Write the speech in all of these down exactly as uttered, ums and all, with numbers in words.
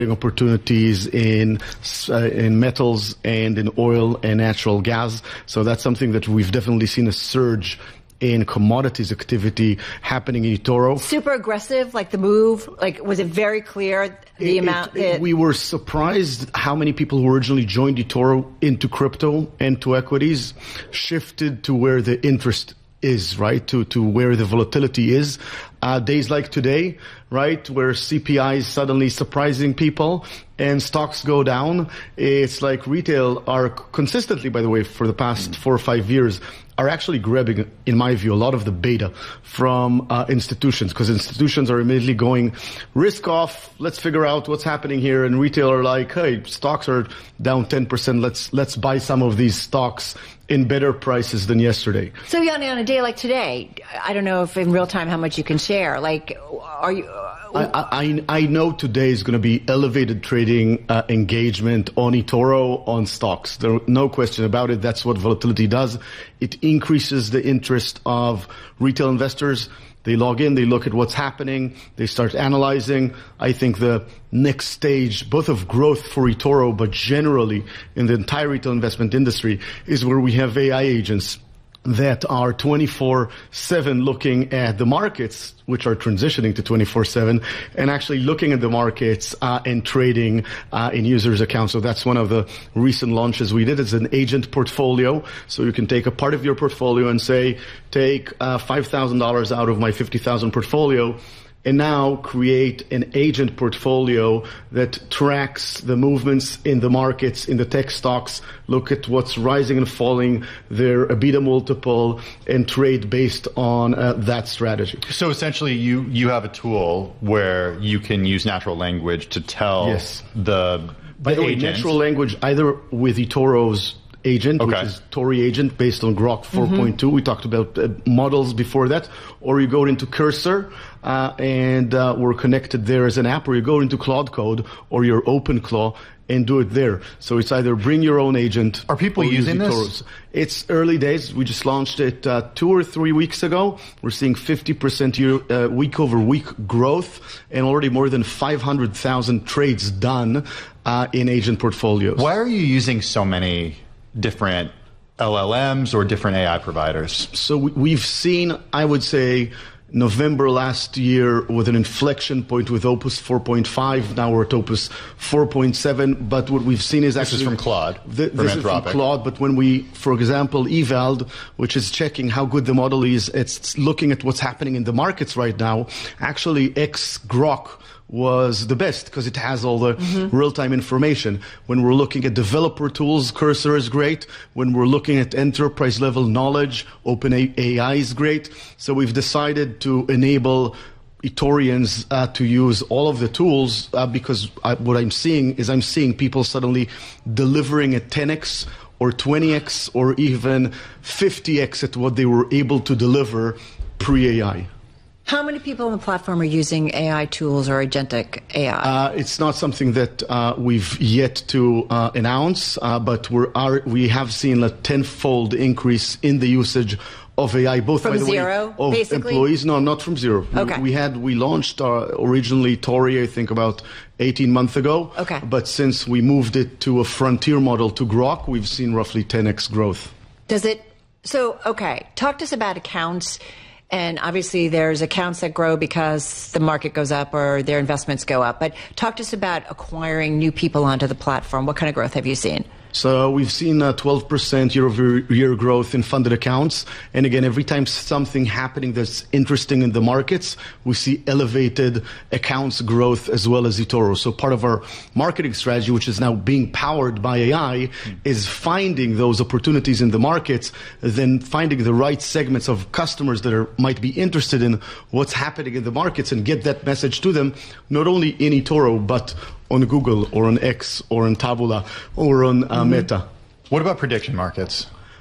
opportunities in uh, in metals and in oil and natural gas. So that's something that we've definitely seen a surge in commodities activity happening in eToro. Super aggressive, like the move? Like, was it very clear the it, amount? It, it, we were surprised how many people who originally joined eToro into crypto and to equities shifted to where the interest is, right? To, to where the volatility is. Uh, days like today, right? Where C P I is suddenly surprising people and stocks go down. It's like retail are consistently, by the way, for the past four or five years, are actually grabbing, in my view, a lot of the beta from uh, institutions, because institutions are immediately going risk off. Let's figure out what's happening here. And retail are like, hey, stocks are down ten percent. Let's, let's buy some of these stocks in better prices than yesterday. So, Yanni, on a day like today, I don't know if in real time how much you can share. Like, are you? Uh, I, I, I know today is going to be elevated trading uh, engagement on eToro, on stocks. There, no question about it. That's what volatility does. It increases the interest of retail investors. They log in, they look at what's happening, they start analyzing. I think the next stage, both of growth for eToro, but generally in the entire retail investment industry, is where we have A I agents that are twenty-four seven looking at the markets, which are transitioning to twenty-four seven, and actually looking at the markets uh, and trading uh, in users' accounts. So that's one of the recent launches we did. It's an agent portfolio. So you can take a part of your portfolio and say, take uh, five thousand dollars out of my fifty thousand portfolio, and now create an agent portfolio that tracks the movements in the markets, in the tech stocks, look at what's rising and falling, their EBITDA multiple, and trade based on uh, that strategy. So essentially you, you have a tool where you can use natural language to tell yes. the, By the, the way, agent. natural language either with eToro's agent, okay. which is Tori agent based on Grok four point two. Mm-hmm. We talked about uh, models before that. Or you go into Cursor, uh, and uh, we're connected there as an app, or you go into Claude Code or your OpenClaw and do it there. So it's either bring your own agent. Are people using this? It's early days. We just launched it uh, two or three weeks ago. We're seeing fifty percent year, uh, week over week growth and already more than five hundred thousand trades done uh, in agent portfolios. Why are you using so many different L L Ms or different A I providers? So we've seen, I would say, November last year with an inflection point with Opus four point five. Now we're at Opus four point seven. But what we've seen is actually... This is from Claude, the, from This Anthropic. is from Claude, but when we, for example, Evald, which is checking how good the model is, it's looking at what's happening in the markets right now. Actually, X-Grok was the best because it has all the mm-hmm. real-time information. When we're looking at developer tools, Cursor is great. When we're looking at enterprise-level knowledge, OpenAI is great. So we've decided to enable eTorians uh, to use all of the tools uh, because I, what I'm seeing is I'm seeing people suddenly delivering at ten X or twenty X or even fifty X at what they were able to deliver pre-A I. How many people on the platform are using A I tools or agentic A I? Uh, it's not something that uh, we've yet to uh, announce, uh, but we're, are, we have seen a tenfold increase in the usage of A I, both from by the zero, way, of basically? employees. No, not from zero. Okay. We, we had we launched uh, originally Tori, I think, about eighteen months ago. Okay. But since we moved it to a frontier model to Grok, we've seen roughly ten X growth. Does it? So, okay, talk to us about accounts. And obviously there's accounts that grow because the market goes up or their investments go up. But talk to us about acquiring new people onto the platform. What kind of growth have you seen? So we've seen uh, twelve percent year-over-year growth in funded accounts. And again, every time something happening that's interesting in the markets, we see elevated accounts growth as well as eToro. So part of our marketing strategy, which is now being powered by A I, mm. is finding those opportunities in the markets, then finding the right segments of customers that are, might be interested in what's happening in the markets and get that message to them, not only in eToro, but on Google or on X or on Taboola or on uh, mm-hmm. Meta. What about prediction markets?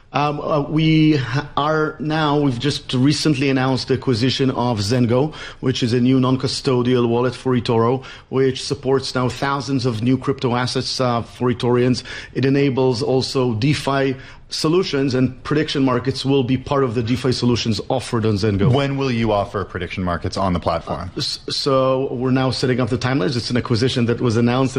Um, uh, we are now, we've just recently announced the acquisition of Zengo, which is a new non-custodial wallet for eToro, which supports now thousands of new crypto assets uh, for eTorians. It enables also DeFi solutions, and prediction markets will be part of the DeFi solutions offered on Zengo. When will you offer prediction markets on the platform? Uh, so we're now setting up the timelines. It's an acquisition that was announced